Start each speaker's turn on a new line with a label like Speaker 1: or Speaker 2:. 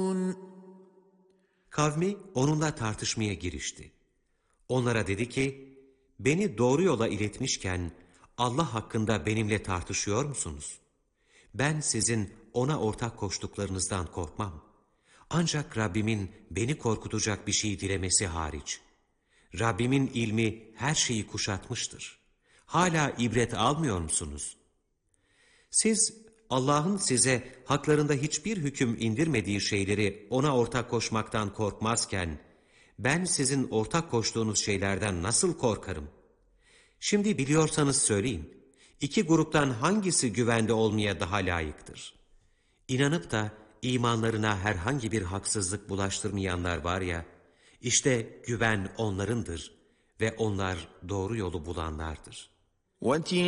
Speaker 1: Kavmi onunla tartışmaya girişti. Onlara dedi ki, beni doğru yola iletmişken Allah hakkında benimle tartışıyor musunuz? Ben sizin ona ortak koştuklarınızdan korkmam. Ancak Rabbimin beni korkutacak bir şey dilemesi hariç. Rabbimin ilmi her şeyi kuşatmıştır. Hala ibret almıyor musunuz? Siz Allah'ın size haklarında hiçbir hüküm indirmediği şeyleri ona ortak koşmaktan korkmazken, ben sizin ortak koştuğunuz şeylerden nasıl korkarım? Şimdi biliyorsanız söyleyin, iki gruptan hangisi güvende olmaya daha layıktır? İnanıp da imanlarına herhangi bir haksızlık bulaştırmayanlar var ya, işte güven onlarındır ve onlar doğru yolu bulanlardır.